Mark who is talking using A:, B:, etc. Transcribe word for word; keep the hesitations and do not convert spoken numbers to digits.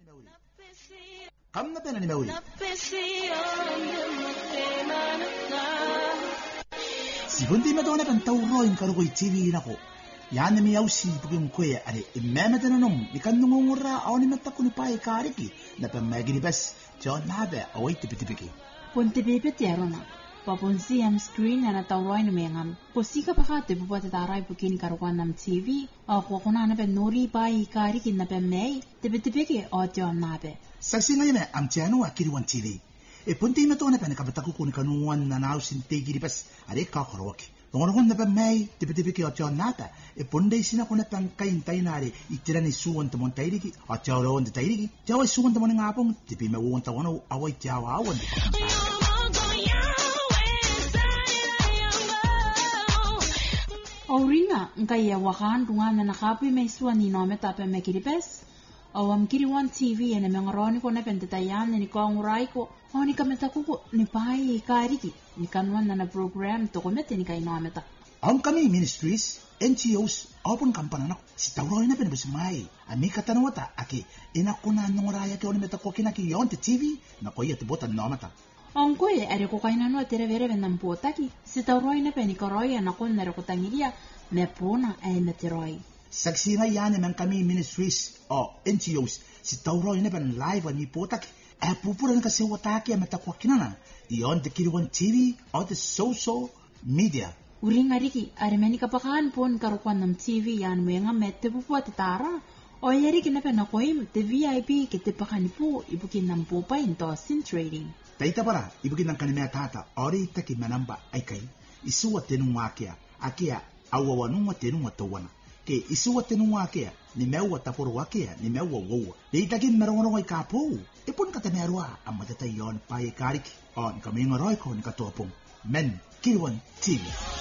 A: Kam na pena ni Maui. Si bundi madona kan tauroin karugo i T V nako. Yani mi ausi bugim koya are imama tananom ikan nungura awni matakuni pai kariki na pa magiri bas John nabe awai tipitipiki.
B: Punti bibit yarona. Papun siam screen na tauroin mengam. Posika pakate bubuat tarai bukin karugan nam T V. Ako kuna na pa nuri pai kariki na pa may tipitipiki o John nabe.
A: Saksi ngayon am tiano akiriwan T V. E punti matona pa nakabataku kun kanuan na nausin tegiri bas are kakarwaki. Ngongon na pa may tipitipiki o John nata e punday sina ko na tang kain tainari itira ni suwan tamon tairiki o John on tairiki jawa suwan tamon ngapong tipi mawon tawano away jawa awan.
B: Auringa ngaya wakan dungan na nakapi may suwan ni nome tape me kiripes. Awam kiriwan T V ene mengaroni ko na pentatayan ni ko ngurai ko o ni kameta ko ni pai kariki ni kanwan na na program to komete ni kay nometa.
A: Ang kami ministries N G Os open kampana na si tawro na pen busmai ami katanawata aki ina kuna nguraya ke oni meta ko kinaki yon T V na ko yet botan nometa.
B: Ang ko e are ko kaina no tere vere venam potaki si tawro na pen ko roya na kon na ko tangiria me pona e meteroi.
A: Saksi nga yan naman kami ministries o N G Os si tawro na pen live ni potaki e pupuran kasi wataki ang meta ko kinana yon the kiriwan T V o the social media.
B: Uling ariki armeni kapakan pon karukuan nam T V yan mo nga mette bubuat tara o yari kinape na koim te V I P kete pakani po ibukin nam po pa into sin trading.
A: Taita para ibukin ng kanimea tata ori itaki manamba ay kay isuwa tenunga kia akia awawanunga tenunga tawana ke isuwa tenunga kia ni mewa tapurwa kia ni mewa wowa de itakin merongo ay kapo ipon katamerwa ang matatayon pay kariki on kami nga roy ko ni katopong men kiriwan T V.